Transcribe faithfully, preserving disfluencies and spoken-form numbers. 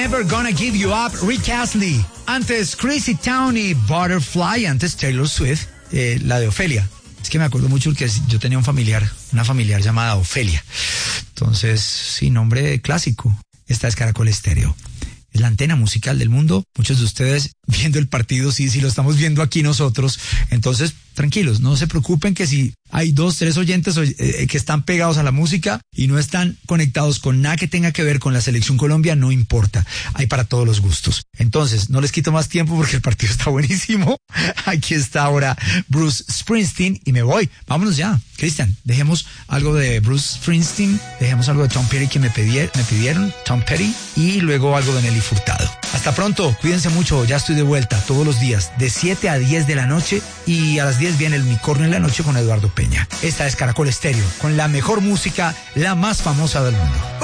Never Gonna Give You Up, Rick Astley. Antes Crazy Town y Butterfly. Antes Taylor Swift, eh, la de Ofelia. Es que me acuerdo mucho porque yo tenía un familiar, una familiar llamada Ofelia. Entonces, sí, nombre clásico. Esta es Caracol Estéreo. Es la antena musical del mundo. Muchos de ustedes viendo el partido, sí, sí lo estamos viendo aquí nosotros. Entonces, tranquilos, no se preocupen que si hay dos, tres oyentes eh, que están pegados a la música y no están conectados con nada que tenga que ver con la Selección Colombia, no importa. Hay para todos los gustos. Entonces, no les quito más tiempo porque el partido está buenísimo. Aquí está ahora Bruce Springsteen y me voy. Vámonos ya. Cristian, dejemos algo de Bruce Springsteen, dejemos algo de Tom Petty que me, pidieron, me pidieron, Tom Petty, y luego algo de Nelly Furtado. Hasta pronto, cuídense mucho, ya estoy de vuelta todos los días, de siete a diez de la noche, y a las diez viene el Unicornio en la noche con Eduardo Peña. Esta es Caracol Estéreo, con la mejor música, la más famosa del mundo.